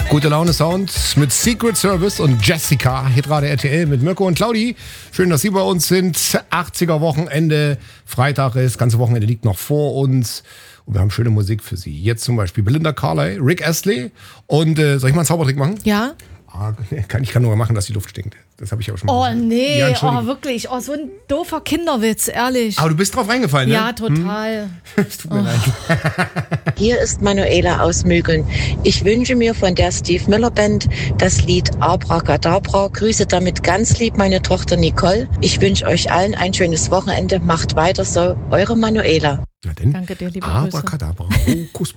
Gute Laune Sound mit Secret Service und Jessica, Hitradio RTL mit Mirko und Claudi. Schön, dass Sie bei uns sind. 80er Wochenende, Freitag ist, ganze Wochenende liegt noch vor uns. Und wir haben schöne Musik für Sie. Jetzt zum Beispiel Belinda Carlisle, Rick Astley. Und soll ich mal einen Zaubertrick machen? Ja. Ich kann nur machen, dass die Luft stinkt. Das habe ich aber schon mal gesagt. Oh nee, ja, wirklich. Oh, so ein doofer Kinderwitz, ehrlich. Aber du bist drauf reingefallen, ne? Ja, total. Es tut mir leid. Hier ist Manuela aus Mögeln. Ich wünsche mir von der Steve Miller Band das Lied Abracadabra. Grüße damit ganz lieb meine Tochter Nicole. Ich wünsche euch allen ein schönes Wochenende. Macht weiter so. Eure Manuela. Na denn? Danke dir, liebe Grüße. Abracadabra. Hokus